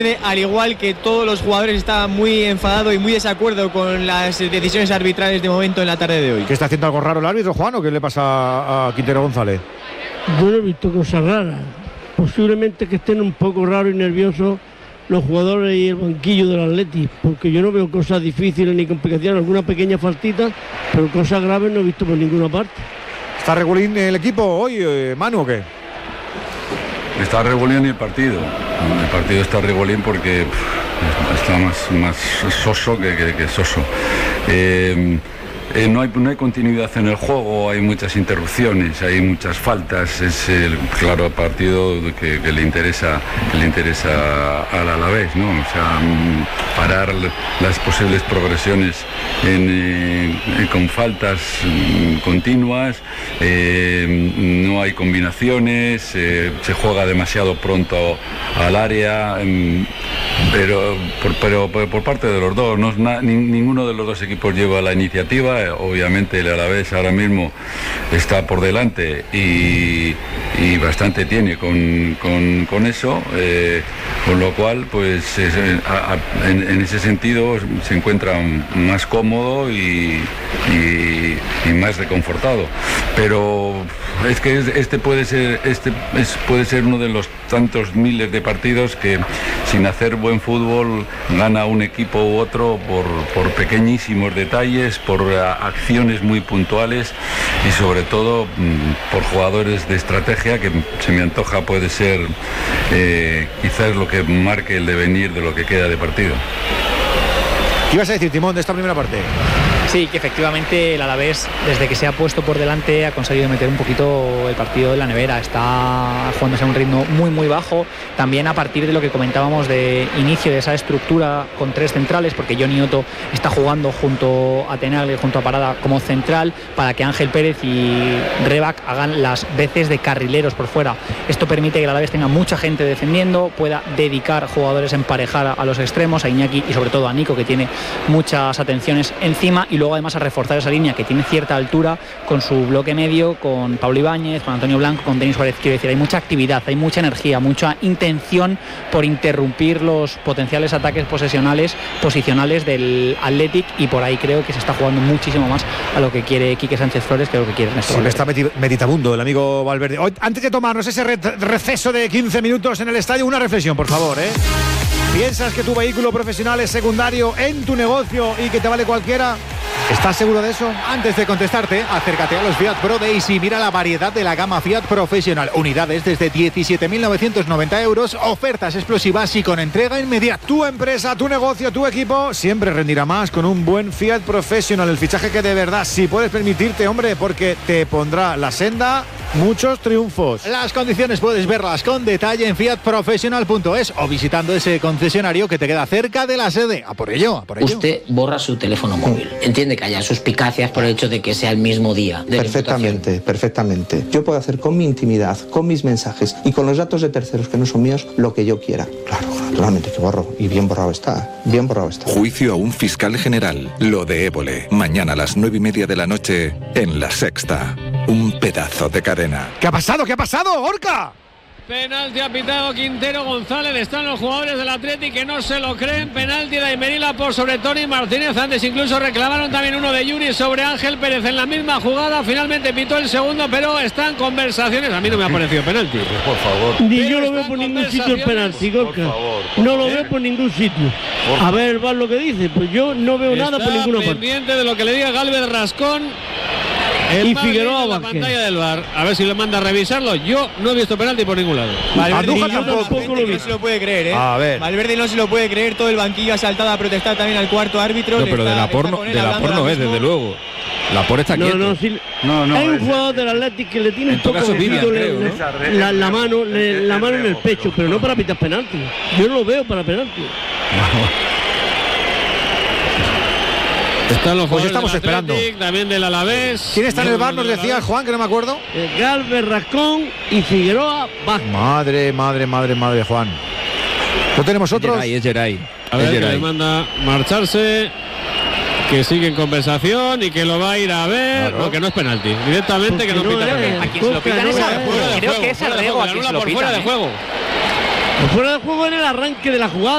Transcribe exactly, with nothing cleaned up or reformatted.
Al igual que todos los jugadores, está muy enfadado y muy desacuerdo con las decisiones arbitrales de momento en la tarde de hoy. ¿Qué está haciendo algo raro el árbitro, Juan, o qué le pasa a Quintero González? Yo no he visto cosas raras. Posiblemente que estén un poco raros y nerviosos los jugadores y el banquillo del Atleti, porque yo no veo cosas difíciles ni complicaciones, alguna pequeña faltita, pero cosas graves no he visto por ninguna parte. ¿Está regulín el equipo hoy, eh, Manu, o qué? Está regulín el partido. El partido está regulín porque pff, está más, más soso que, que, que soso. Eh, eh, no, hay, no hay continuidad en el juego, hay muchas interrupciones, hay muchas faltas. Es el claro partido que, que le interesa que le interesa al Alavés, ¿no? O sea, parar las posibles progresiones en, eh, con faltas continuas, eh, no hay combinaciones, eh, se juega demasiado pronto al área, eh, pero, por, pero por, por parte de los dos, no, na, ni, ninguno de los dos equipos lleva la iniciativa. Obviamente el Alavés ahora mismo está por delante y, y bastante tiene con, con, con eso, eh, con lo cual pues es, a, a, en, en ese sentido se encuentra más cómodo y, y, y más reconfortado, pero es que este puede ser este es, puede ser uno de los tantos miles de partidos que sin hacer buen fútbol gana un equipo u otro por, por pequeñísimos detalles, por acciones muy puntuales y sobre todo por jugadores de estrategia que se me antoja puede ser eh, quizás lo que marque el devenir de lo que queda de partido. ¿Qué ibas a decir, Timón, de esta primera parte? Sí, que efectivamente el Alavés, desde que se ha puesto por delante, ha conseguido meter un poquito el partido en la nevera. Está jugándose a un ritmo muy, muy bajo. También a partir de lo que comentábamos de inicio de esa estructura con tres centrales, porque Johnny Otto está jugando junto a Tenaglia, junto a Parada como central, para que Ángel Pérez y Rebac hagan las veces de carrileros por fuera. Esto permite que el Alavés tenga mucha gente defendiendo, pueda dedicar jugadores, emparejar a los extremos, a Iñaki y sobre todo a Nico, que tiene muchas atenciones encima, y luego además a reforzar esa línea que tiene cierta altura con su bloque medio, con Pablo Ibáñez, con Antonio Blanco, con Denis Suárez. Quiero decir, hay mucha actividad, hay mucha energía, mucha intención por interrumpir los potenciales ataques posesionales, posicionales del Athletic, y por ahí creo que se está jugando muchísimo más a lo que quiere Quique Sánchez Flores que lo que quiere Ernesto Valverde. Sí, está meditabundo el amigo Valverde. Hoy, antes de tomarnos ese re receso de quince minutos en el estadio, una reflexión, por favor, ¿eh? ¿Piensas que tu vehículo profesional es secundario en tu negocio y que te vale cualquiera? ¿Estás seguro de eso? Antes de contestarte, acércate a los Fiat Pro Days y mira la variedad de la gama Fiat Professional. Unidades desde diecisiete mil novecientos noventa euros, ofertas explosivas y con entrega inmediata. Tu empresa, tu negocio, tu equipo siempre rendirá más con un buen Fiat Professional. El fichaje que de verdad sí puedes permitirte, hombre, porque te pondrá la senda muchos triunfos. Las condiciones puedes verlas con detalle en fiat professional punto es o visitando ese concesionario que te queda cerca de la sede. A por ello, a por ello. Usted borra su teléfono móvil. Entiende que haya suspicacias por el hecho de que sea el mismo día de Perfectamente, perfectamente. Yo puedo hacer con mi intimidad, con mis mensajes y con los datos de terceros que no son míos lo que yo quiera. Claro, naturalmente que borro. Y bien borrado está. Bien borrado está. Juicio a un fiscal general. Lo de Évole. Mañana a las nueve y media de la noche en La Sexta. Un pedazo de cadena. ¿Qué ha pasado? ¿Qué ha pasado, Gorka? Penalti ha pitado Quintero González. Están los jugadores del Athletic que no se lo creen. Penalti de Aymerila por sobre Tony Martínez. Antes incluso reclamaron también uno de Yuri sobre Ángel Pérez en la misma jugada. Finalmente pitó el segundo, pero están conversaciones. A mí no me ha parecido penalti. Pues por favor. Ni yo lo veo por ningún sitio el penalti, Gorka. No lo veo por ningún sitio. A ver, va lo que dice. Pues yo no veo Está nada por ninguna parte. Pendiente de lo que le diga Gálvez Rascón. El y Figueroa en la pantalla del V A R. A ver si lo manda a revisarlo. Yo no he visto penalti por ningún lado. Valverde yo tampoco lo no se lo puede creer, ¿eh? A ver. Valverde no se lo puede creer. Todo el banquillo ha saltado a protestar también al cuarto árbitro. No, pero de la porno, de la porno es, desde luego. La por está quieto. No, no, sí, no, no, hay un es, jugador del Athletic que le tiene un poco caso, metido Vivian, le, creo, le, la, la mano, le, la mano en el pecho, pero no para pitar penalti. Yo no lo veo para penalti. Están los pues estamos esperando. También del Alavés. ¿Quién está en el V A R? Nos decía Juan, que no me acuerdo. Gálvez, Rascón y Figueroa Vázquez. Madre, madre, madre, madre, Juan. ¿No tenemos otros? Geray, es Geray. A ver, que le manda marcharse, que sigue en conversación y que lo va a ir a ver. Claro. No, que no es penalti. Directamente que no, no pita penalti. A quien se lo pitan es a Creo que es a Rego a quien se lo pita. Fuera de juego. Fuera de juego en el arranque de la jugada.